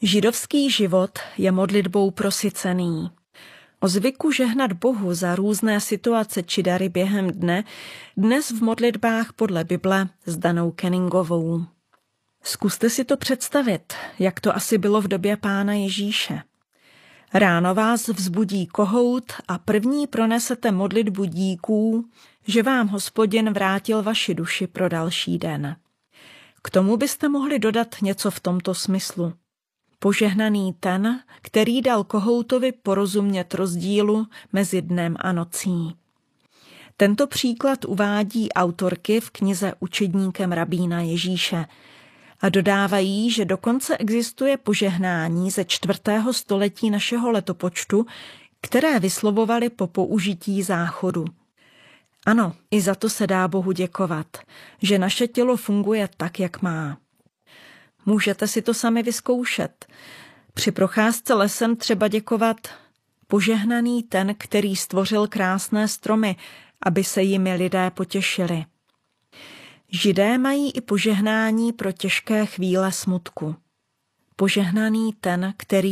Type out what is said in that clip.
Židovský život je modlitbou prosycený. O zvyku žehnat Bohu za různé situace či dary během dne dnes v modlitbách podle Bible s Danou Kenningovou. Zkuste si to představit, jak to asi bylo v době Pána Ježíše. Ráno vás vzbudí kohout a první pronesete modlitbu díků, že vám Hospodin vrátil vaši duši pro další den. K tomu byste mohli dodat něco v tomto smyslu. Požehnaný ten, který dal kohoutovi porozumět rozdílu mezi dnem a nocí. Tento příklad uvádí autorky v knize Učedníkem rabína Ježíše a dodávají, že dokonce existuje požehnání ze 4. století našeho letopočtu, které vyslovovali po použití záchodu. Ano, i za to se dá Bohu děkovat, že naše tělo funguje tak, jak má. Můžete si to sami vyzkoušet. Při procházce lesem třeba děkovat: požehnaný ten, který stvořil krásné stromy, aby se jimi lidé potěšili. Židé mají i požehnání pro těžké chvíle smutku. Požehnaný ten, který